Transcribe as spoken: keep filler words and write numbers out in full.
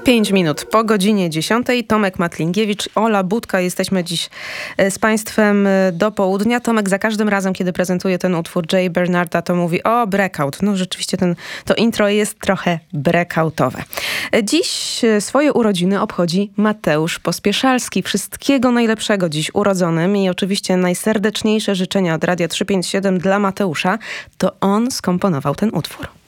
Pięć minut po godzinie dziesiątej. Tomek Matlingiewicz, Ola Budka. Jesteśmy dziś z Państwem do południa. Tomek za każdym razem, kiedy prezentuje ten utwór Jay Bernarda, to mówi o breakout. No rzeczywiście ten, to intro jest trochę breakoutowe. Dziś swoje urodziny obchodzi Mateusz Pospieszalski. Wszystkiego najlepszego dziś urodzonym i oczywiście najserdeczniejsze życzenia od Radia trzysta pięćdziesiąt siedem dla Mateusza. To on skomponował ten utwór.